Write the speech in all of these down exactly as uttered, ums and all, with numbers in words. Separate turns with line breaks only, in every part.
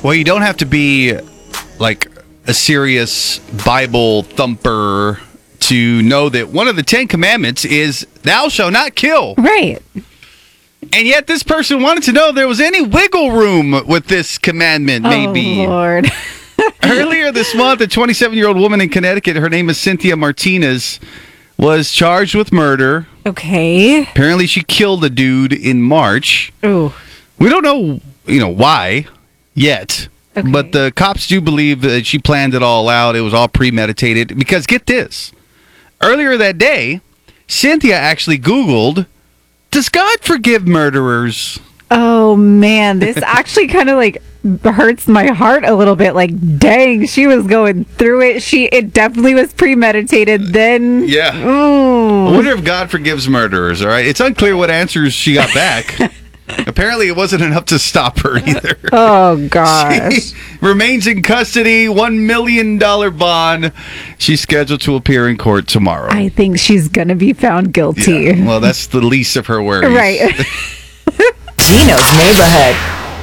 Well, you don't have to be like a serious Bible thumper to know that one of the Ten Commandments is thou shalt not kill.
Right.
And yet this person wanted to know if there was any wiggle room with this commandment, maybe.
Oh, Lord.
Earlier this month, a twenty-seven-year-old woman in Connecticut, her name is Cynthia Martinez, was charged with murder.
Okay.
Apparently she killed a dude in March.
Ooh.
We don't know, you know, why yet.
Okay.
But the cops do believe that she planned it all out. It was all premeditated. Because get this. Earlier that day, Cynthia actually Googled, does God forgive murderers?
Oh, man. This actually kind of like hurts my heart a little bit. Like, dang, she was going through it. She It definitely was premeditated. Then,
Yeah.
ooh.
I wonder if God forgives murderers, all right? It's unclear what answers she got back. Apparently, it wasn't enough to stop her either.
Oh, gosh.
She remains in custody, one million dollars bond. She's scheduled to appear in court tomorrow.
I think she's going to be found guilty.
Yeah, well, that's the least of her worries.
Right.
Gino's Neighborhood.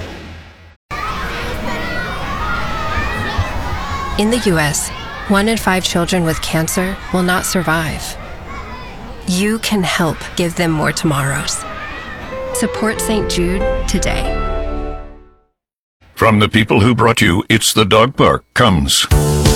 In the U S, one in five children with cancer will not survive. You can help give them more tomorrows. Support Saint Jude today.
From the people who brought you It's the Dog Park comes